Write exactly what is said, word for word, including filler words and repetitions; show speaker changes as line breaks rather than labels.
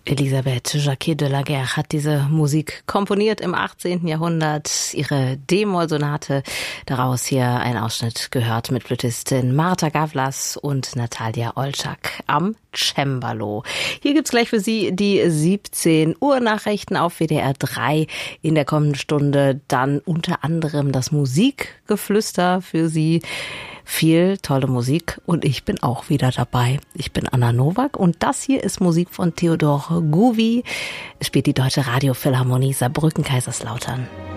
Elisabeth Jacquet de la Guerre hat diese Musik komponiert im achtzehnten Jahrhundert. Ihre D-Moll-Sonate, daraus hier ein Ausschnitt gehört mit Flötistin Marta Gavlas und Natalia Olczak am Cembalo. Hier gibt's gleich für Sie die siebzehn Uhr Nachrichten auf W D R drei. In der kommenden Stunde dann unter anderem das Musikgeflüster für Sie. Viel tolle Musik und ich bin auch wieder dabei. Ich bin Anna Nowak und das hier ist Musik von Theodor Gouvi. Es spielt die Deutsche Radiophilharmonie Saarbrücken-Kaiserslautern.